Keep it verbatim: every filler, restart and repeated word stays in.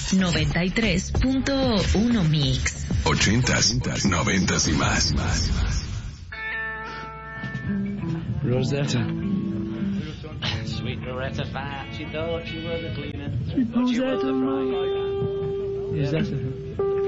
noventa y tres punto uno Mix. Ochentas, noventas y más. Rosetta. Sweet Loretta Fat, she thought she was a cleaner. Sweet But she was a Rosetta. fry. Is that it?